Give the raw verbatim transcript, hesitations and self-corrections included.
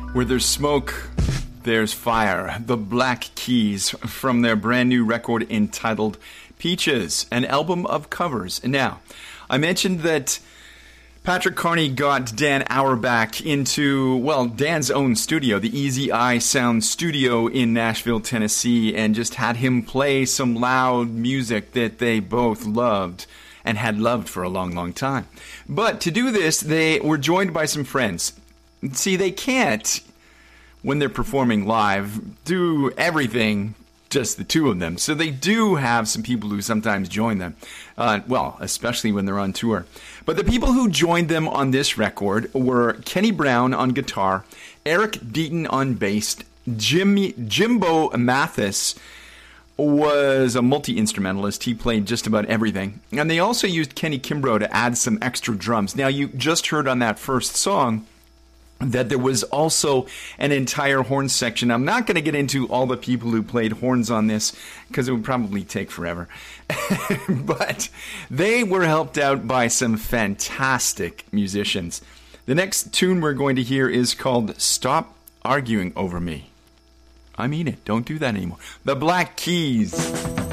Where there's smoke, there's fire. The Black Keys from their brand new record entitled Peaches, an album of covers. Now, I mentioned that Patrick Carney got Dan Auerbach into, well, Dan's own studio, the Easy Eye Sound Studio in Nashville, Tennessee, and just had him play some loud music that they both loved and had loved for a long, long time. But to do this, they were joined by some friends. See, they can't, when they're performing live, do everything just the two of them. So they do have some people who sometimes join them. Uh, well, especially when they're on tour. But the people who joined them on this record were Kenny Brown on guitar, Eric Deaton on bass, Jimmy, Jimbo Mathis was a multi-instrumentalist. He played just about everything. And they also used Kenny Kimbrough to add some extra drums. Now, you just heard on that first song that there was also an entire horn section. I'm not going to get into all the people who played horns on this because it would probably take forever. But they were helped out by some fantastic musicians. The next tune we're going to hear is called Stop Arguing Over Me. I mean it. Don't do that anymore. The Black Keys.